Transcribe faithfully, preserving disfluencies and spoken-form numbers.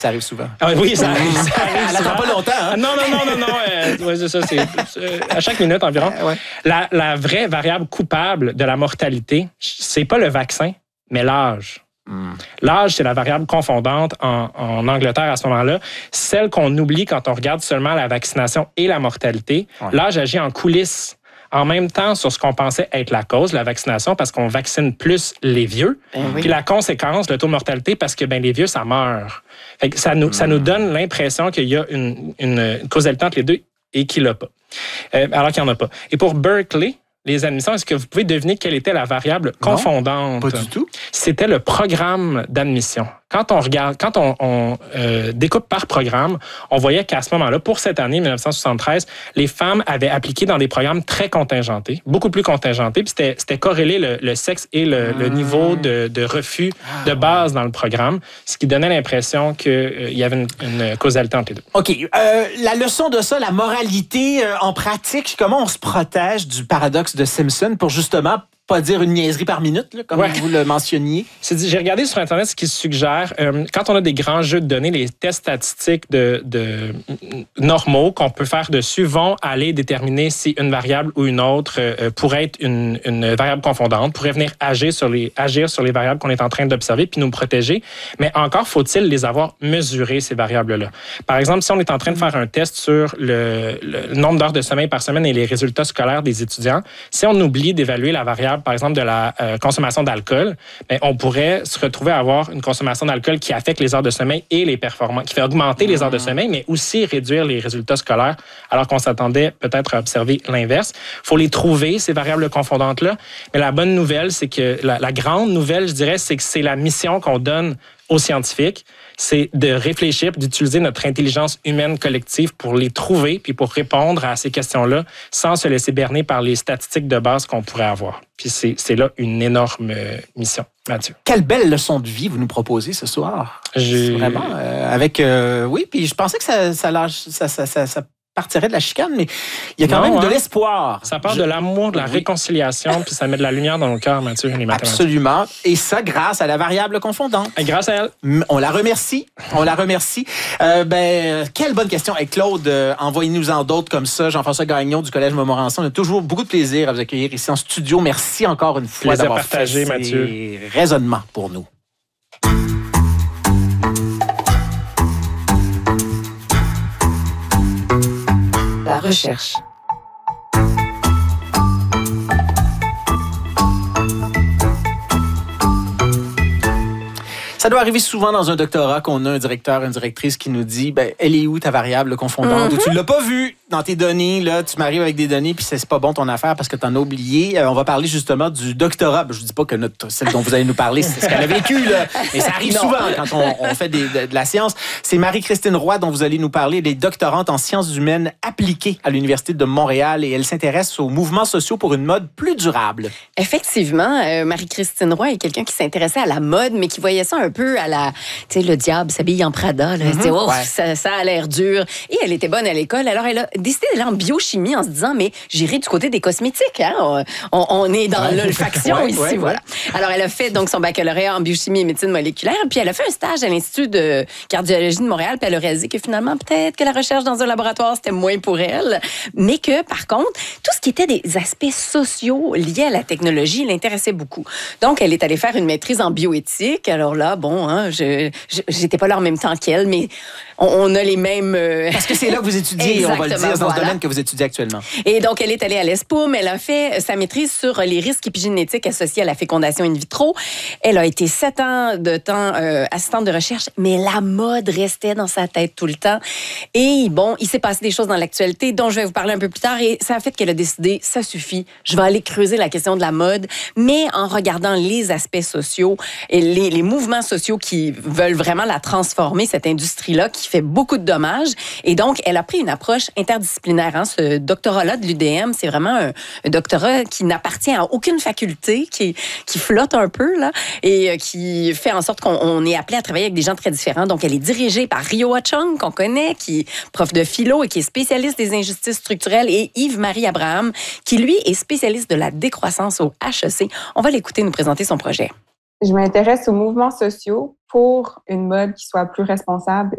Ça arrive souvent. Ah, oui, ça arrive. Ça arrive Elle n'attend pas longtemps. Hein? Non, non, non, non, non. Euh, ouais, c'est ça, c'est, c'est à chaque minute environ. Euh, ouais. La, la vraie variable coupable de la mortalité, c'est pas le vaccin, mais l'âge. Mm. L'âge, c'est la variable confondante en, en Angleterre à ce moment-là. Celle qu'on oublie quand on regarde seulement la vaccination et la mortalité. Ouais. L'âge agit en coulisses. En même temps, sur ce qu'on pensait être la cause, la vaccination, parce qu'on vaccine plus les vieux. Ben oui. Puis la conséquence, le taux de mortalité, parce que ben, les vieux, ça meurt. Fait que ça, nous, mmh. ça nous donne l'impression qu'il y a une, une, une causalité entre les deux et qu'il n'y en a pas. Euh, alors qu'il n'y en a pas. Et pour Berkeley, les admissions, est-ce que vous pouvez deviner quelle était la variable confondante? Non, pas du tout. C'était le programme d'admission. Quand on regarde, quand on, on euh, découpe par programme, on voyait qu'à ce moment-là, pour cette année, dix-neuf cent soixante-treize, les femmes avaient appliqué dans des programmes très contingentés, beaucoup plus contingentés, puis c'était, c'était corrélé le, le sexe et le, mmh. le niveau de, de refus ah, de base ouais. dans le programme, ce qui donnait l'impression qu'il euh, y avait une, une causalité entre les deux. OK. Euh, la leçon de ça, la moralité euh, en pratique, comment on se protège du paradoxe de Simpson pour justement pas dire une niaiserie par minute, là, comme ouais. vous le mentionniez? C'est dit, j'ai regardé sur Internet ce qui se suggère. Euh, quand on a des grands jeux de données, les tests statistiques de, de normaux qu'on peut faire dessus vont aller déterminer si une variable ou une autre euh, pourrait être une, une variable confondante, pourrait venir agir sur, les, agir sur les variables qu'on est en train d'observer puis nous protéger. Mais encore faut-il les avoir mesurées, ces variables-là. Par exemple, si on est en train de faire un test sur le, le nombre d'heures de sommeil par semaine et les résultats scolaires des étudiants, si on oublie d'évaluer la variable, par exemple, de la euh, consommation d'alcool, bien, on pourrait se retrouver à avoir une consommation d'alcool qui affecte les heures de sommeil et les performances, qui fait augmenter mmh. les heures de sommeil, mais aussi réduire les résultats scolaires, alors qu'on s'attendait peut-être à observer l'inverse. Il faut les trouver, ces variables confondantes-là. Mais la bonne nouvelle, c'est que la, la grande nouvelle, je dirais, c'est que c'est la mission qu'on donne aux scientifiques, c'est de réfléchir, d'utiliser notre intelligence humaine collective pour les trouver puis pour répondre à ces questions-là sans se laisser berner par les statistiques de base qu'on pourrait avoir. Puis c'est, c'est là une énorme mission. Mathieu. Quelle belle leçon de vie vous nous proposez ce soir. J'ai... Vraiment, euh, avec... Euh, oui, puis je pensais que ça, ça, ça, ça, ça, ça partirait de la chicane, mais il y a quand non, même hein? de l'espoir. Ça part je... de l'amour, de la oui. réconciliation, puis ça met de la lumière dans nos cœurs, Mathieu, les mathématiques. Absolument. Et ça, grâce à la variable confondante. Et grâce à elle. On la remercie. On la remercie. Euh, ben, quelle bonne question. Et Claude, euh, envoyez-nous-en d'autres comme ça. Jean-François Gagnon du Collège Montmorency. On a toujours beaucoup de plaisir à vous accueillir ici en studio. Merci encore une fois plaisir d'avoir partagé, fait Mathieu. ces raisonnements pour nous. La recherche. Ça doit arriver souvent dans un doctorat qu'on a un directeur, une directrice qui nous dit ben, elle est où ta variable confondante? Mm-hmm. Ou tu l'as pas vue dans tes données, là, tu m'arrives avec des données puis c'est, c'est pas bon ton affaire parce que tu en as oublié. Euh, on va parler justement du doctorat. Ben, je dis pas que notre, celle dont vous allez nous parler, c'est ce qu'elle a vécu, là. Mais ça arrive non. souvent quand on, on fait des, de, de la science. C'est Marie-Christine Roy dont vous allez nous parler. Elle est doctorante en sciences humaines appliquées à l'Université de Montréal et elle s'intéresse aux mouvements sociaux pour une mode plus durable. Effectivement, euh, Marie-Christine Roy est quelqu'un qui s'intéressait à la mode, mais qui voyait ça un peu à la, tu sais, le diable s'habille en Prada. Là. Mm-hmm. C'était, oh, ouais. ça, ça a l'air dur. Et elle était bonne à l'école. Alors, elle a décidé d'aller en biochimie en se disant, mais j'irai du côté des cosmétiques. Hein? On, on est dans ouais. l'olfaction ouais, ici. Ouais, voilà. Ouais. Alors, elle a fait donc son baccalauréat en biochimie et médecine moléculaire. Puis, elle a fait un stage à l'Institut de cardiologie de Montréal. Puis, elle a réalisé que finalement, peut-être que la recherche dans un laboratoire, c'était moins pour elle. Mais que, par contre, tout ce qui était des aspects sociaux liés à la technologie l'intéressait beaucoup. Donc, elle est allée faire une maîtrise en bioéthique. Alors là, bon, hein, Je, je, j'étais pas là en même temps qu'elle, mais on, on a les mêmes... Euh... Parce que c'est là que vous étudiez, on va le dire, dans voilà. ce domaine que vous étudiez actuellement. Et donc, elle est allée à l'ESPOUM, elle a fait sa maîtrise sur les risques épigénétiques associés à la fécondation in vitro. Elle a été sept ans de temps euh, assistante de recherche, mais la mode restait dans sa tête tout le temps. Et bon, il s'est passé des choses dans l'actualité dont je vais vous parler un peu plus tard et ça a fait qu'elle a décidé, ça suffit, je vais aller creuser la question de la mode, mais en regardant les aspects sociaux et les, les mouvements sociaux qui veulent vraiment la transformer, cette industrie-là, qui fait beaucoup de dommages. Et donc, elle a pris une approche interdisciplinaire. Hein. Ce doctorat-là de l'U D M, c'est vraiment un, un doctorat qui n'appartient à aucune faculté, qui, qui flotte un peu, là, et qui fait en sorte qu'on on est appelé à travailler avec des gens très différents. Donc, elle est dirigée par Ryo Ha-Chung, qu'on connaît, qui est prof de philo et qui est spécialiste des injustices structurelles, et Yves-Marie Abraham, qui, lui, est spécialiste de la décroissance au H E C. On va l'écouter nous présenter son projet. Je m'intéresse aux mouvements sociaux pour une mode qui soit plus responsable